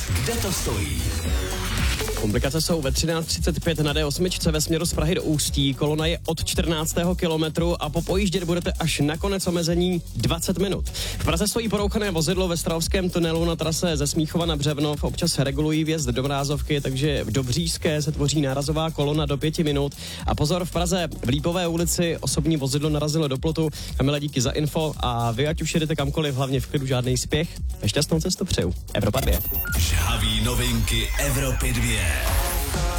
Kde to stojí? Komplikace jsou ve 13:35 na D8 ve směru z Prahy do Ústí. Kolona je od 14. kilometru a popojíždět budete až na konec omezení 20 minut. V Praze stojí porouchané vozidlo ve Strahovském tunelu na trase ze Smíchova na Břevnov. Občas regulují vjezd do Mrázovky, takže v Dobříšské se tvoří nárazová kolona do 5 minut. A pozor, v Praze v Lípové ulici osobní vozidlo narazilo do plotu. Kamile, díky za info a vy, ať už jedete kamkoliv, hlavně v klidu, žádný spěch. Šťastnou cestu přeju. Evropa 2. Žhavý novinky Evropy 2.